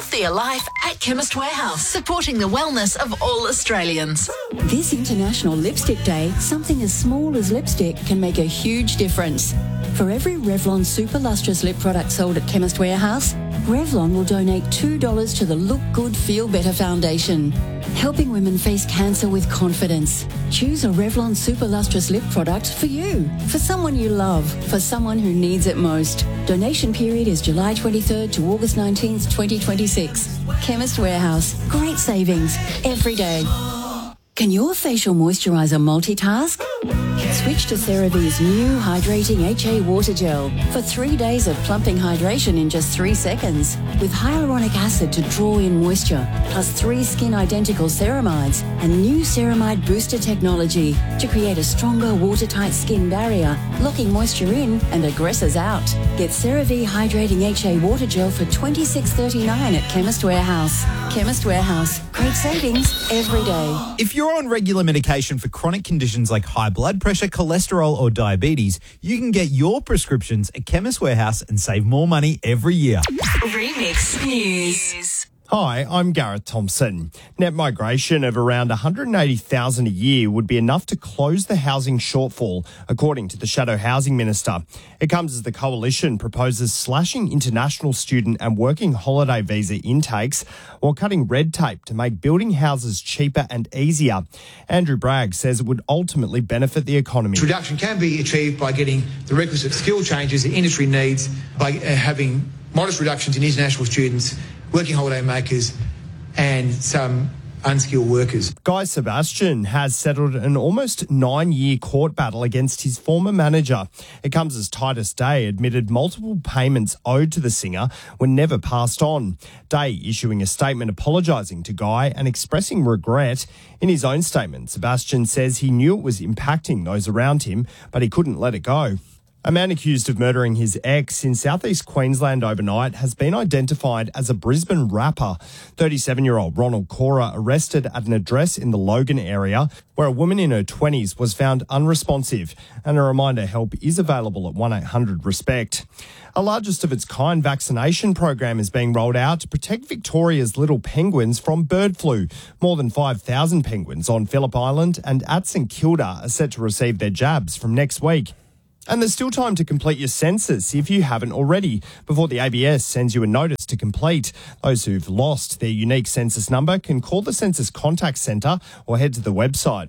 healthier life at Chemist Warehouse, supporting the wellness of all Australians. This International Lipstick Day, something as small as lipstick can make a huge difference. For every Revlon Super Lustrous Lip product sold at Chemist Warehouse, Revlon will donate $2 to the Look Good Feel Better Foundation, helping women face cancer with confidence. Choose a Revlon Super Lustrous Lip product for you, for someone you love, for someone who needs it most. Donation period is July 23rd to August 19th, 2026. Chemist Warehouse. Great savings every day. Can your facial moisturiser multitask? Switch to CeraVe's new Hydrating HA Water Gel for 3 days of plumping hydration in just 3 seconds, with hyaluronic acid to draw in moisture, plus 3 skin-identical ceramides and new ceramide booster technology to create a stronger watertight skin barrier, locking moisture in and aggressors out. Get CeraVe Hydrating HA Water Gel for $26.39 at Chemist Warehouse. Chemist Warehouse. Great savings every day. If you're on regular medication for chronic conditions like high blood pressure, cholesterol or diabetes, you can get your prescriptions at Chemist Warehouse and save more money every year. Remix News. Hi, I'm Gareth Thompson. Net migration of around 180,000 a year would be enough to close the housing shortfall, according to the Shadow Housing Minister. It comes as the Coalition proposes slashing international student and working holiday visa intakes while cutting red tape to make building houses cheaper and easier. Andrew Bragg says it would ultimately benefit the economy. This reduction can be achieved by getting the requisite skill changes the industry needs, by having modest reductions in international students, working holiday makers and some unskilled workers. Guy Sebastian has settled an almost 9-year court battle against his former manager. It comes as Titus Day admitted multiple payments owed to the singer were never passed on. Day issuing a statement apologising to Guy and expressing regret. In his own statement, Sebastian says he knew it was impacting those around him, but he couldn't let it go. A man accused of murdering his ex in southeast Queensland overnight has been identified as a Brisbane rapper. 37-year-old Ronald Cora arrested at an address in the Logan area where a woman in her 20s was found unresponsive. And a reminder help is available at 1-800-RESPECT. A largest of its kind vaccination program is being rolled out to protect Victoria's little penguins from bird flu. More than 5,000 penguins on Phillip Island and at St Kilda are set to receive their jabs from next week. And there's still time to complete your census if you haven't already, before the ABS sends you a notice to complete. Those who've lost their unique census number can call the Census Contact Centre or head to the website.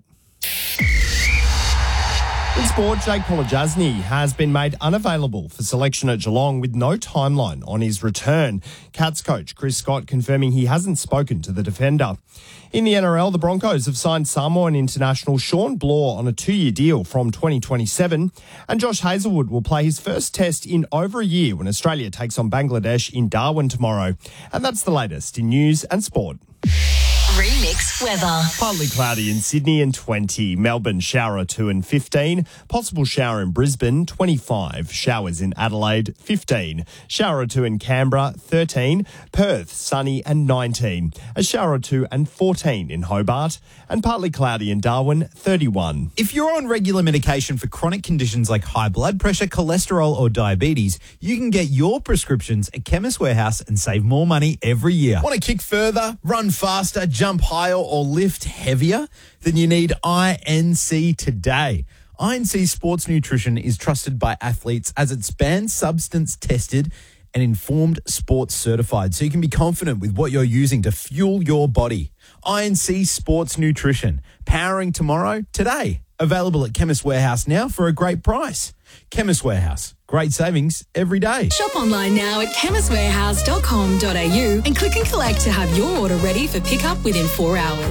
In sport, Jake Polajasny has been made unavailable for selection at Geelong with no timeline on his return. Cats coach Chris Scott confirming he hasn't spoken to the defender. In the NRL, the Broncos have signed Samoan international Sean Blore on a 2-year deal from 2027, and Josh Hazelwood will play his first test in over a year when Australia takes on Bangladesh in Darwin tomorrow. And that's the latest in news and sport. Remix weather. Partly cloudy in Sydney and 20. Melbourne, shower or 2 and 15. Possible shower in Brisbane, 25. Showers in Adelaide, 15. Shower or 2 in Canberra, 13. Perth, sunny and 19. A shower or 2 and 14 in Hobart. And partly cloudy in Darwin, 31. If you're on regular medication for chronic conditions like high blood pressure, cholesterol or diabetes, you can get your prescriptions at Chemist Warehouse and save more money every year. Want to kick further, run faster, jump higher or lift heavier? Then you need INC today. INC Sports Nutrition is trusted by athletes as it's banned substance tested and informed sports certified, so you can be confident with what you're using to fuel your body. INC Sports Nutrition, powering tomorrow today. Available at Chemist Warehouse now for a great price. Chemist Warehouse, great savings every day. Shop online now at chemistwarehouse.com.au and click and collect to have your order ready for pickup within 4 hours.